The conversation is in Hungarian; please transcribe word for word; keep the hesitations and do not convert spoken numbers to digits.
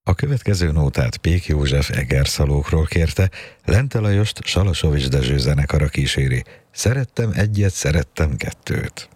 A következő nótát Pék József Egerszalókról kérte, Lente Lajost Salasovics Dezső zenekara kíséri. Szerettem egyet, szerettem kettőt.